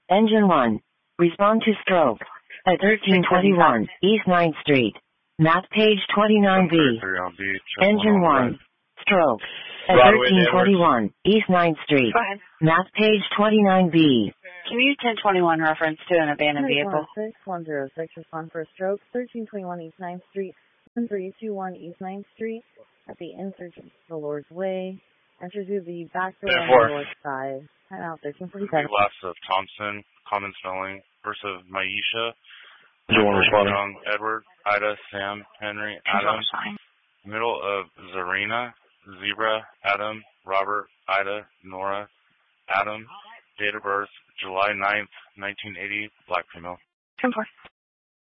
Engine 1. Respond to stroke. At 1321 East 9th Street. Map page 29B. Engine 1. Stroke. At 1321 East 9th Street. Go ahead. Map page 29B. Can you use 1021 reference to an abandoned vehicle? 106, respond for a stroke. 1321 East 9th Street. 1321 East 9th Street. At the Insurgent Dolores Way. Enter through the back door on the north side. Time out 1347. Last of Thompson, common spelling. First of Maisha. Young, Edward, Ida, Sam, Henry, Adam. Middle of Zarina, Zebra, Adam, Robert, Ida, Nora, Adam. Date of birth, July 9th, 1980, black female. 10-4.